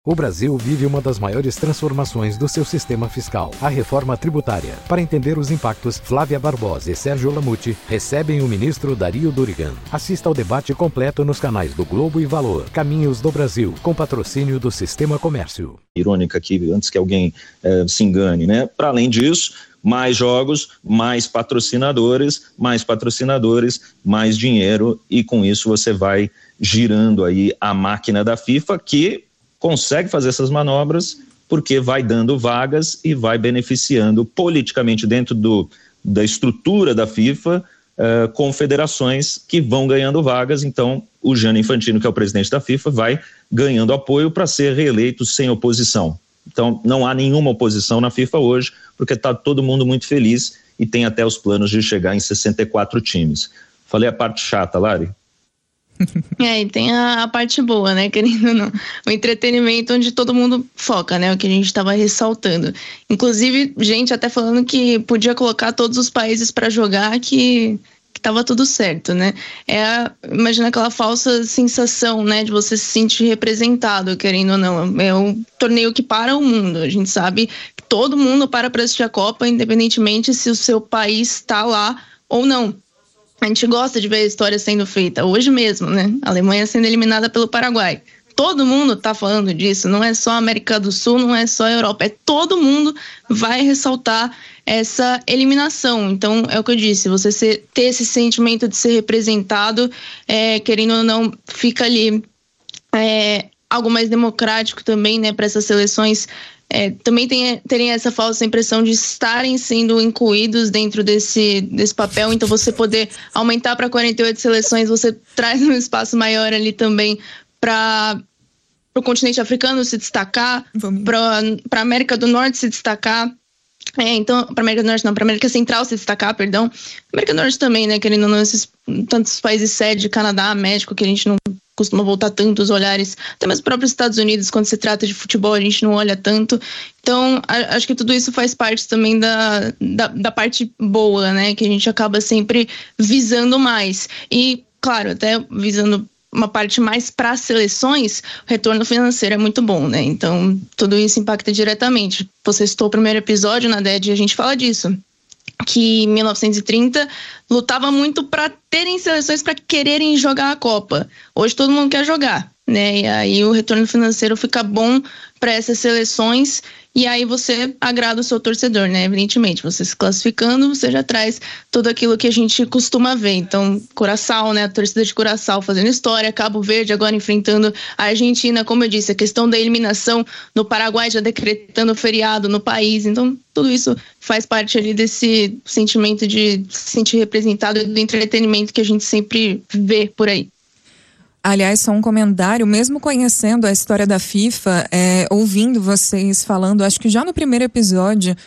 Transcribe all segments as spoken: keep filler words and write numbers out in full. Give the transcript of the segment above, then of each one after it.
O Brasil vive uma das maiores transformações do seu sistema fiscal, a reforma tributária. Para entender os impactos, Flávia Barbosa e Sérgio Lamucci recebem o ministro Dario Durigan. Assista ao debate completo nos canais do Globo e Valor. Caminhos do Brasil, com patrocínio do Sistema Comércio. Irônica aqui, antes que alguém eh, se engane, né? Para além disso, mais jogos, mais patrocinadores, mais patrocinadores, mais dinheiro, e com isso você vai girando aí a máquina da FIFA, que consegue fazer essas manobras porque vai dando vagas e vai beneficiando politicamente dentro do, da estrutura da FIFA uh, confederações que vão ganhando vagas. Então o Gianni Infantino, que é o presidente da FIFA, vai ganhando apoio para ser reeleito sem oposição. Então não há nenhuma oposição na FIFA hoje, porque está todo mundo muito feliz e tem até os planos de chegar em sessenta e quatro times. Falei a parte chata, Lari? É, e tem a, a parte boa, né, querendo ou não, o entretenimento onde todo mundo foca, né, o que a gente estava ressaltando. Inclusive, gente até falando que podia colocar todos os países para jogar, que, que tava tudo certo, né. É a, imagina aquela falsa sensação, né, de você se sentir representado, querendo ou não. É um torneio que para o mundo, a gente sabe que todo mundo para para assistir a Copa, independentemente se o seu país está lá ou não. A gente gosta de ver a história sendo feita, hoje mesmo, né? A Alemanha sendo eliminada pelo Paraguai. Todo mundo tá falando disso, não é só a América do Sul, não é só a Europa, é todo mundo vai ressaltar essa eliminação. Então, é o que eu disse, você ser, ter esse sentimento de ser representado, é, querendo ou não, fica ali é, algo mais democrático também, né, para essas seleções. É, também tem, terem essa falsa impressão de estarem sendo incluídos dentro desse, desse papel, então você poder aumentar para quarenta e oito seleções, você traz um espaço maior ali também para o continente africano se destacar, para a América do Norte se destacar. É, então, para América do Norte não, para América Central se destacar, perdão. América do Norte também, né, querendo ou não, esses tantos países sede, Canadá, México, que a gente não costuma voltar tanto os olhares, até mesmo os próprios Estados Unidos, quando se trata de futebol, a gente não olha tanto. Então, a, acho que tudo isso faz parte também da, da, da parte boa, né, que a gente acaba sempre visando mais. E, claro, até visando uma parte mais para as seleções, o retorno financeiro é muito bom, né? Então, tudo isso impacta diretamente. Você citou o primeiro episódio, na D E D, e a gente fala disso, que em mil novecentos e trinta lutava muito para terem seleções para quererem jogar a Copa. Hoje todo mundo quer jogar, né? E aí o retorno financeiro fica bom para essas seleções, e aí você agrada o seu torcedor, né? Evidentemente, você se classificando, você já traz tudo aquilo que a gente costuma ver. Então, Curaçao, né? A torcida de Curaçao fazendo história, Cabo Verde agora enfrentando a Argentina, como eu disse, a questão da eliminação no Paraguai já decretando feriado no país. Então, tudo isso faz parte ali desse sentimento de se sentir representado e do entretenimento que a gente sempre vê por aí. Aliás, só um comentário, mesmo conhecendo a história da FIFA, é, ouvindo vocês falando, acho que já no primeiro episódio,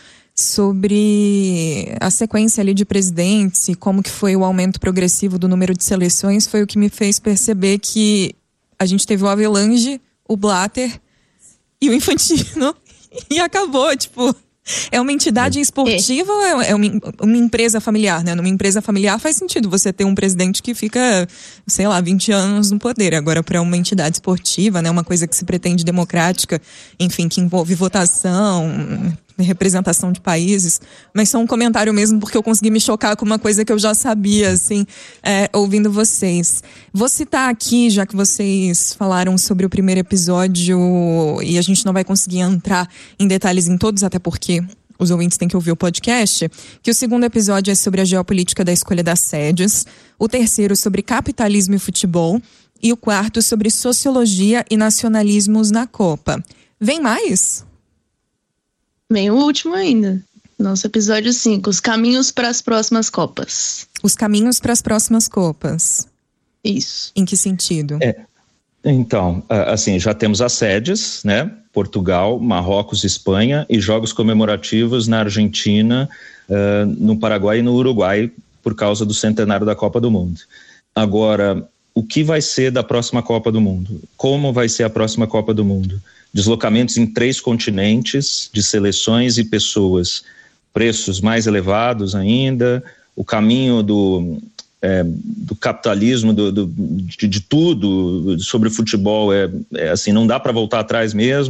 sobre a sequência ali de presidentes e como que foi o aumento progressivo do número de seleções, foi o que me fez perceber que a gente teve o Avelange, o Blatter e o Infantino e acabou, tipo... É uma entidade esportiva ou é uma, uma empresa familiar, né? Numa empresa familiar faz sentido você ter um presidente que fica, sei lá, vinte anos no poder. Agora, para uma entidade esportiva, né? Uma coisa que se pretende democrática, enfim, que envolve votação, representação de países. Mas só um comentário mesmo, porque eu consegui me chocar com uma coisa que eu já sabia, assim, é, ouvindo vocês. Vou citar aqui, já que vocês falaram sobre o primeiro episódio e a gente não vai conseguir entrar em detalhes em todos, até porque os ouvintes têm que ouvir o podcast, que o segundo episódio é sobre a geopolítica da escolha das sedes, o terceiro sobre capitalismo e futebol e o quarto sobre sociologia e nacionalismos na Copa. Vem mais? Vem o último ainda. Nosso episódio cinco, os caminhos para as próximas Copas. Os caminhos para as próximas Copas. Isso. Em que sentido? É, então, assim, já temos as sedes, né? Portugal, Marrocos, Espanha, e jogos comemorativos na Argentina, uh, no Paraguai e no Uruguai, por causa do centenário da Copa do Mundo. Agora, o que vai ser da próxima Copa do Mundo? Como vai ser a próxima Copa do Mundo? Deslocamentos em três continentes, de seleções e pessoas, preços mais elevados ainda, o caminho do, é, do capitalismo, do, do, de, de tudo sobre futebol, é, é assim, não dá para voltar atrás mesmo.